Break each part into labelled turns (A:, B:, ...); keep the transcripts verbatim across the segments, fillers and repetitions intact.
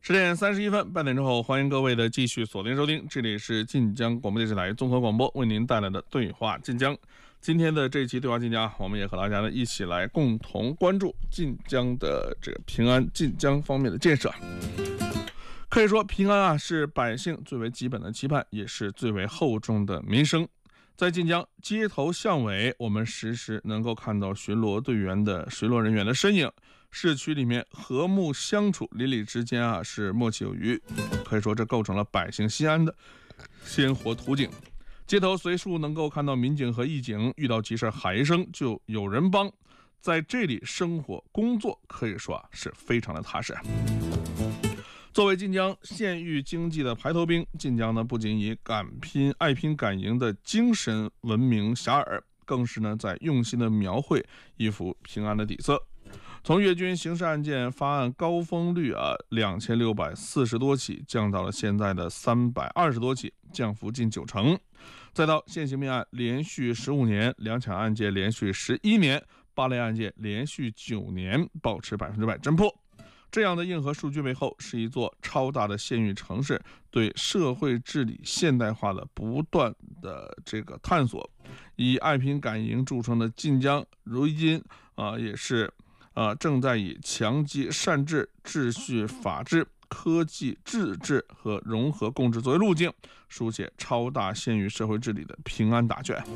A: 十点三十一分，半点之后，欢迎各位的继续锁定收听，这里是晋江广播电视台综合广播为您带来的对话晋江。今天的这一期对话晋江，我们也和大家呢一起来共同关注晋江的这个平安、晋江方面的建设。可以说，平安啊是百姓最为基本的期盼，也是最为厚重的民生。在晋江街头巷尾，我们时时能够看到巡逻队员的巡逻人员的身影。市区里面和睦相处，邻里之间啊是默契有余，可以说这构成了百姓心安的鲜活图景。街头随处能够看到民警和义警，遇到急事喊一声就有人帮，在这里生活工作可以说啊是非常的踏实。作为晋江县域经济的排头兵，晋江呢不仅以敢拼、爱拼、敢赢的精神闻名遐迩，更是呢在用心的描绘一幅平安的底色。从粤军刑事案件发案高峰率啊两千六百四十多起，降到了现在的三百二十多起，降幅近九成。再到现行命案连续十五年，两抢案件连续十一年，八类案件连续九年，保持百分之百侦破。这样的硬核数据背后，是一座超大的县域城市对社会治理现代化的不断的这个探索。以爱拼敢赢著称的晋江，如今啊、呃、也是啊、呃、正在以强基善治、秩序法治、科技自治和融合共治作为路径，书写超大县域社会治理的平安大卷。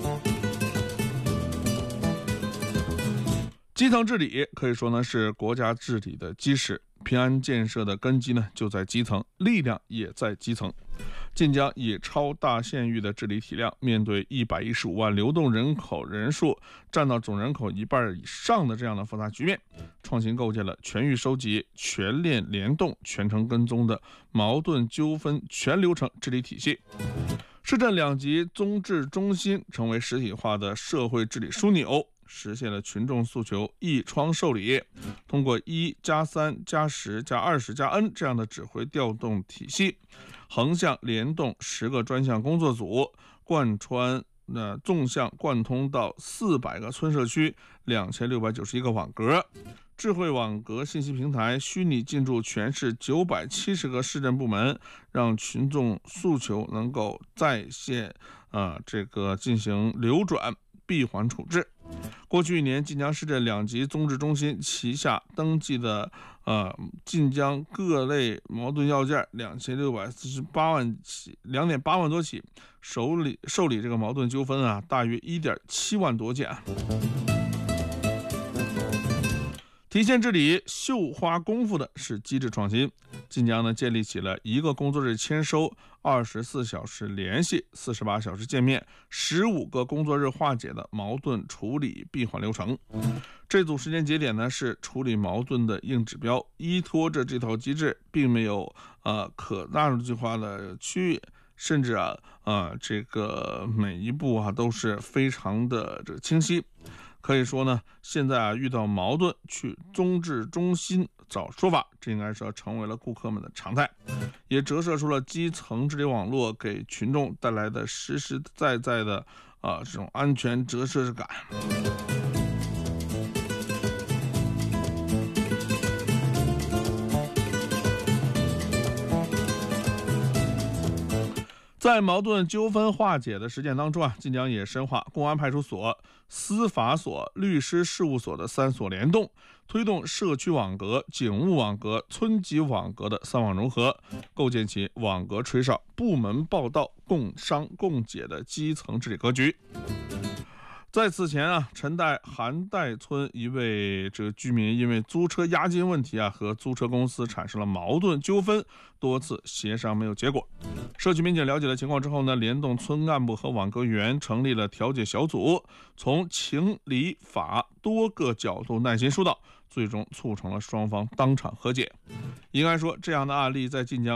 A: 基层治理可以说呢是国家治理的基石，平安建设的根基呢就在基层，力量也在基层。晋江以超大县域的治理体量，面对一百一十五万流动人口人数占到总人口一半以上的这样的复杂局面，创新构建了全域收集、全链联动、全程跟踪的矛盾纠纷全流程治理体系。市镇两级综治中心成为实体化的社会治理枢纽，实现了群众诉求一窗受理，通过一加三加十加二十加 N 这样的指挥调动体系，横向联动十个专项工作组，贯穿呃纵向贯通到四百个村社区，两千六百九十一个网格。智慧网格信息平台虚拟进驻全市九百七十个市政部门，让群众诉求能够在线啊、呃、这个进行流转闭环处置。过去一年，晋江市镇两级综治中心旗下登记的呃晋江各类矛盾要件两千六百四十八万起，两点八万多起，受理受理这个矛盾纠纷啊，大约一点七万多件。体现治理绣花功夫的是机制创新。晋江呢建立起了一个工作日签收、二十四小时联系、四十八小时见面、十五个工作日化解的矛盾处理闭环流程。这组时间节点呢是处理矛盾的硬指标，依托着这套机制，并没有呃可纳入计划的区域。甚至啊啊这个每一步啊都是非常的这个清晰。可以说呢，现在啊遇到矛盾去综治中心找说法，这应该说成为了顾客们的常态，也折射出了基层治理网络给群众带来的实实在在的啊这种安全折射感。在矛盾纠纷化解的实践当中啊，晋江也深化公安派出所、司法所、律师事务所的三所联动，推动社区网格、警务网格、村级网格的三网融合，构建起网格吹哨、部门报道、共商共解的基层治理格局。在此前啊，陈代韩代村一位这个居民因为租车押金问题啊，和租车公司产生了矛盾纠纷，多次协商没有结果。社区民警了解了情况之后呢，联动村干部和网格员成立了调解小组，从情理法多个角度耐心疏导，最终促成了双方当场和解。应该说，这样的案例在晋江